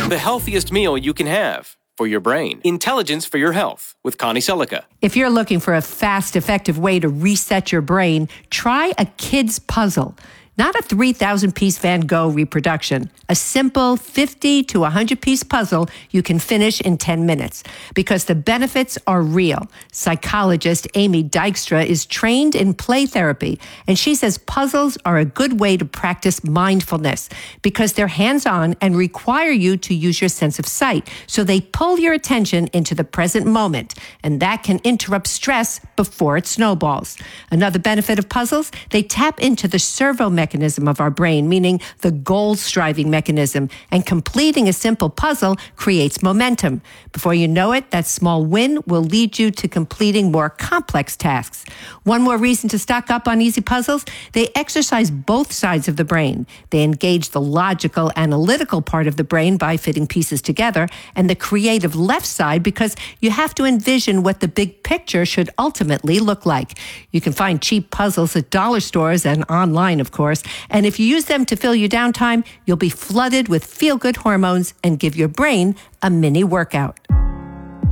The healthiest meal you can have for your brain. Intelligence for your health with Connie Selica. If you're looking for a fast, effective way to reset your brain, try a kid's puzzle. Not a 3,000-piece Van Gogh reproduction. A simple 50 to 100-piece puzzle you can finish in 10 minutes because the benefits are real. Psychologist Amy Dykstra is trained in play therapy, and she says puzzles are a good way to practice mindfulness because they're hands-on and require you to use your sense of sight. So they pull your attention into the present moment, and that can interrupt stress before it snowballs. Another benefit of puzzles, they tap into the servo mechanism of our brain, meaning the goal-striving mechanism, and completing a simple puzzle creates momentum. Before you know it, that small win will lead you to completing more complex tasks. One more reason to stock up on easy puzzles, they exercise both sides of the brain. They engage the logical, analytical part of the brain by fitting pieces together, and the creative left side because you have to envision what the big picture should ultimately look like. You can find cheap puzzles at dollar stores and online, of course. And if you use them to fill your downtime, you'll be flooded with feel-good hormones and give your brain a mini workout.